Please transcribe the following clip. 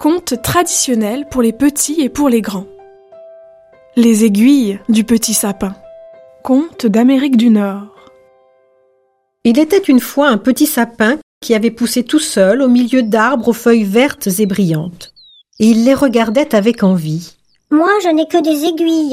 Conte traditionnel pour les petits et pour les grands. Les aiguilles du petit sapin. Conte d'Amérique du Nord. Il était une fois un petit sapin qui avait poussé tout seul au milieu d'arbres aux feuilles vertes et brillantes. Et il les regardait avec envie. « Moi, je n'ai que des aiguilles.